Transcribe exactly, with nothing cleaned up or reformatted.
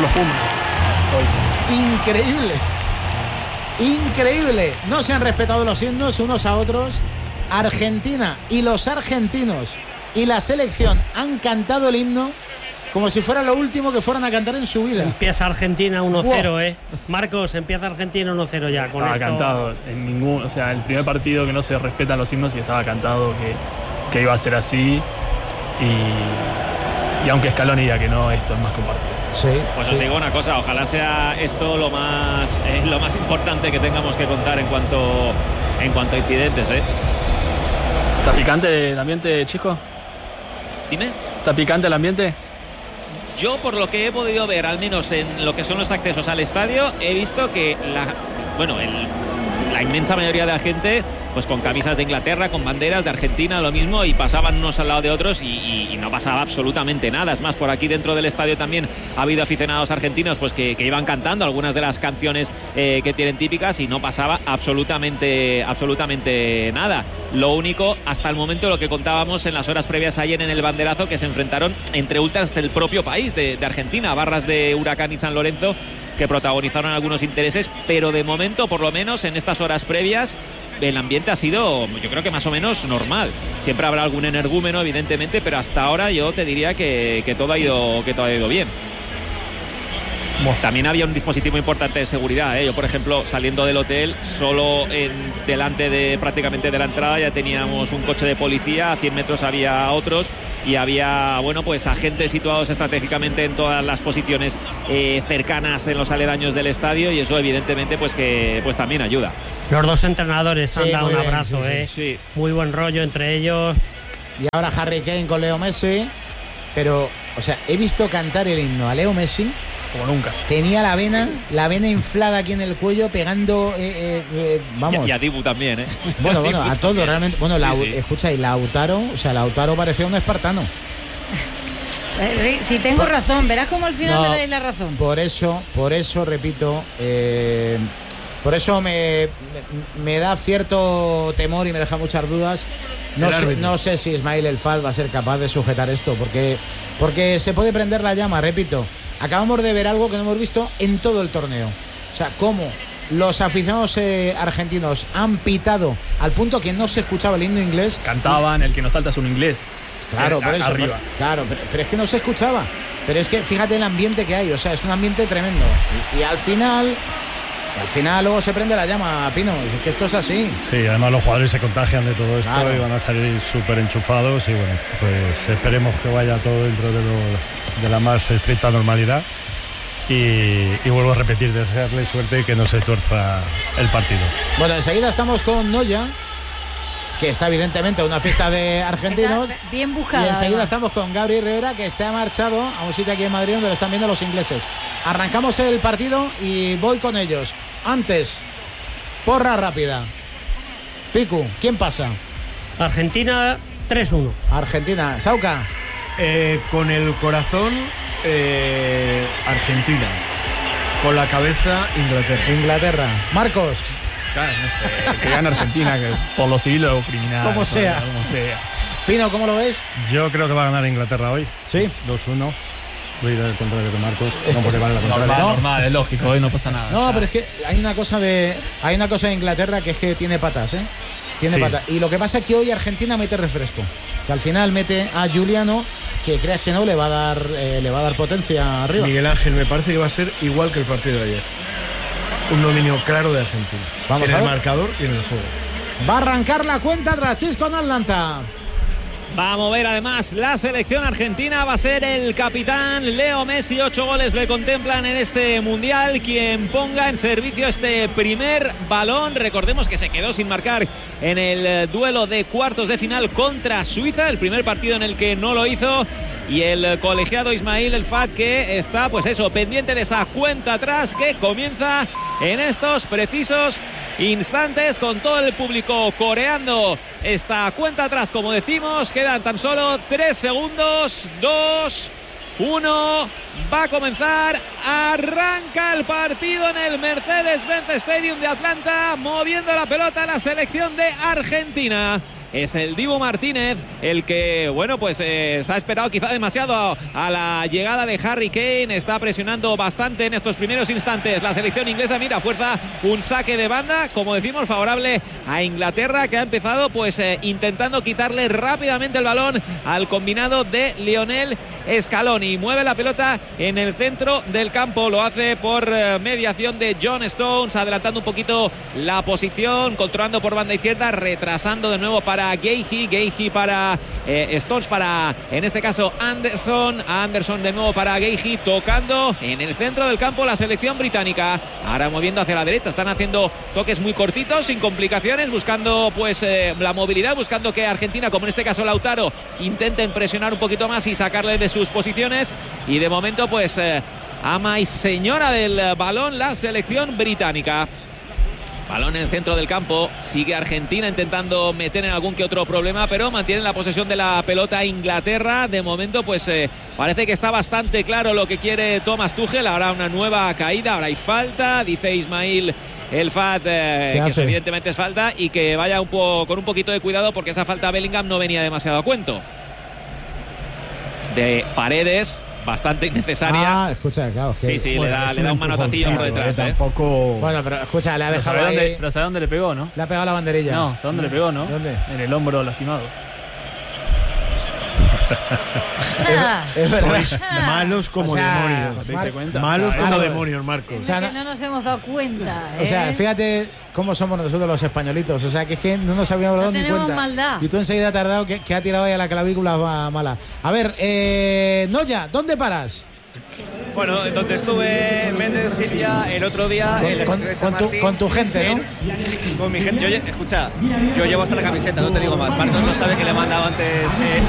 Pumas. Hoy. Increíble. Increíble. No se han respetado los himnos unos a otros. Argentina y los argentinos y la selección han cantado el himno como si fuera lo último que fueran a cantar en su vida. Empieza Argentina uno cero, Wow. ¿eh? Marcos, empieza Argentina uno cero ya. Con Estaba esto... cantado. En ningún, o sea, el primer partido que no se respetan los himnos y estaba cantado que, que iba a ser así. Y, y aunque Scaloni diga que no, esto es más compartido. Sí, Pues sí. os digo una cosa, ojalá sea esto lo más eh, lo más importante que tengamos que contar en cuanto en cuanto a incidentes, ¿eh? ¿Está picante el ambiente, chico? Dime. ¿Está picante el ambiente? Yo, por lo que he podido ver, al menos en lo que son los accesos al estadio, he visto que la, bueno, el, la inmensa mayoría de la gente, pues con camisas de Inglaterra, con banderas de Argentina, lo mismo, y pasaban unos al lado de otros y, y, y no pasaba absolutamente nada. Es más, por aquí dentro del estadio también ha habido aficionados argentinos pues que, que iban cantando algunas de las canciones eh, que tienen típicas y no pasaba absolutamente, absolutamente nada. Lo único, hasta el momento, lo que contábamos en las horas previas ayer en el banderazo, que se enfrentaron entre ultras del propio país, de, de Argentina, barras de Huracán y San Lorenzo, que protagonizaron algunos intereses, pero de momento, por lo menos en estas horas previas, el ambiente ha sido, yo creo que más o menos normal. Siempre habrá algún energúmeno, evidentemente, pero hasta ahora yo te diría que, que todo ha ido, que todo ha ido bien. También había un dispositivo importante de seguridad, ¿eh? Yo, por ejemplo, saliendo del hotel, solo en, delante de prácticamente de la entrada ya teníamos un coche de policía, a cien metros había otros y había, bueno, pues agentes situados estratégicamente en todas las posiciones eh, cercanas en los aledaños del estadio, y eso evidentemente pues que pues también ayuda. Los dos entrenadores Sí, han dado muy un bien, abrazo, sí, sí. ¿eh? Sí. Muy buen rollo entre ellos. Y ahora Harry Kane con Leo Messi. Pero, o sea, he visto cantar el himno a Leo Messi. Como nunca. Tenía la vena, la vena inflada aquí en el cuello, pegando, eh, eh, eh, vamos. Y a Dibu también, ¿eh? Bueno, bueno, a todo realmente. Bueno, Sí, Lau- sí. escucha, y Lautaro, o sea, Lautaro parecía un espartano. Eh, sí, sí, tengo Por- razón. Verás cómo al final No, me dais la razón. Por eso, por eso, repito, eh, por eso me, me, me da cierto temor y me deja muchas dudas. No El sé, árbitro. no sé si Ismail El Fad va a ser capaz de sujetar esto, porque, porque se puede prender la llama, repito. Acabamos de ver algo que no hemos visto en todo el torneo. O sea, cómo los aficionados eh, argentinos han pitado al punto que no se escuchaba el himno inglés. Cantaban, el que nos salta es un inglés. Claro, Eh, por eso. arriba. pero- claro, pero, pero es que no se escuchaba. Pero es que fíjate el ambiente que hay, o sea, es un ambiente tremendo. Y, y al final, y al final luego se prende la llama, Pino. Y es que esto es así. Sí, además los jugadores se contagian de todo esto Claro. y van a salir súper enchufados y bueno, pues esperemos que vaya todo dentro de, los, de la más estricta normalidad y, y vuelvo a repetir, desearle suerte y que no se tuerza el partido. Bueno, enseguida estamos con Noya, que está evidentemente en una fiesta de argentinos. Está bien Y buscada. enseguida además. estamos con Gabriel Rivera, que está marchado a un sitio aquí en Madrid donde lo están viendo los ingleses. Arrancamos el partido y voy con ellos. Antes, porra rápida. Piku, ¿quién pasa? Argentina tres uno. Argentina. Sauca. Eh, con el corazón, eh, Argentina. Con la cabeza, Inglaterra. Inglaterra. Marcos. Claro, no sé, que gane Argentina, que por lo civil o criminal. Como no, sea. Como sea. Pino, ¿cómo lo ves? Yo creo que va a ganar Inglaterra hoy. Sí. dos uno. Voy a ir al contrario de Marcos. No porque vale la contraria. Normal, No. normal, es lógico, hoy no pasa nada. No, Ya. pero es que hay una cosa de hay una cosa de Inglaterra que es que tiene patas, ¿eh? Tiene Sí. patas. Y lo que pasa es que hoy Argentina mete refresco. Que al final mete a Juliano, que creas que no le va a dar eh, le va a dar potencia arriba. Miguel Ángel, me parece que va a ser igual que el partido de ayer. Un dominio claro de Argentina. Vamos en a el ver. marcador y en el juego. Va a arrancar la cuenta atrás, Chis con Atlanta. Va a mover además la selección argentina, va a ser el capitán Leo Messi. Ocho goles le contemplan en este mundial, quien ponga en servicio este primer balón. Recordemos que se quedó sin marcar en el duelo de cuartos de final contra Suiza, el primer partido en el que no lo hizo. Y el colegiado Ismail El Fad, que está, pues eso, pendiente de esa cuenta atrás que comienza en estos precisos instantes, con todo el público coreando esta cuenta atrás. Como decimos, quedan tan solo tres segundos. Dos, uno, va a comenzar. Arranca el partido en el Mercedes-Benz Stadium de Atlanta, moviendo la pelota a la selección de Argentina. es el Dibu Martínez, el que, bueno, pues eh, se ha esperado quizá demasiado a, a la llegada de Harry Kane. Está presionando bastante en estos primeros instantes la selección inglesa. Mira, fuerza un saque de banda, como decimos, favorable a Inglaterra, que ha empezado pues eh, intentando quitarle rápidamente el balón al combinado de Lionel Scaloni. Mueve la pelota en el centro del campo, lo hace por eh, mediación de John Stones, adelantando un poquito la posición, controlando por banda izquierda, retrasando de nuevo para Guehi, Guehi para eh, Stones, para en este caso Anderson, Anderson de nuevo para Guehi, tocando en el centro del campo la selección británica. Ahora moviendo hacia la derecha, están haciendo toques muy cortitos, sin complicaciones, buscando pues eh, la movilidad, buscando que Argentina, como en este caso Lautaro, intenten presionar un poquito más y sacarle de sus posiciones. Y de momento pues eh, ama y señora del balón la selección británica. Balón en el centro del campo, sigue Argentina intentando meter en algún que otro problema, pero mantiene la posesión de la pelota Inglaterra. De momento pues eh, parece que está bastante claro lo que quiere Thomas Tuchel. Ahora una nueva caída, ahora hay falta, dice Ismail El Fat, eh, que eso evidentemente es falta, y que vaya un po con un poquito de cuidado, porque esa falta a Bellingham no venía demasiado a cuento. De Paredes, bastante innecesaria. Ah, escucha, claro. Es que, sí, sí, bueno, le da, le da un manotacillo por detrás. Eh, tampoco. Bueno, pero escucha, le ha Pero dejado ¿sabe ahí. dónde, pero ¿sabe dónde le pegó, no? Le ha pegado la banderilla. No, ¿sabe dónde le pegó, no? ¿Dónde? En el hombro lastimado. Ah, Es verdad. Sois malos como O sea, demonios. ¿Te Mar- diste cuenta? Malos O sea, como claro. demonios, Marcos. O sea, es que no nos hemos dado cuenta. O sea, ¿eh? fíjate cómo somos nosotros los españolitos. O sea, que es que no nos habíamos dado No ni tenemos cuenta. maldad. Y tú enseguida te has dado que, que ha tirado ahí a la clavícula va- mala. A ver, eh, Noya, ¿dónde paras? Bueno, donde estuve en Méndez, Silvia, el otro día. Con, el con- de San con tu, Martín, con tu gente, ¿no? en- Con mi gente. Yo, lle- escucha, yo llevo hasta la camiseta, no te digo más. Marcos no sabe que le he mandado antes eh,